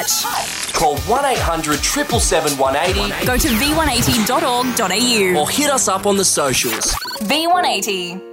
touch? Call 1800 777 180 Go to v180.org.au or hit us up on the socials. V180.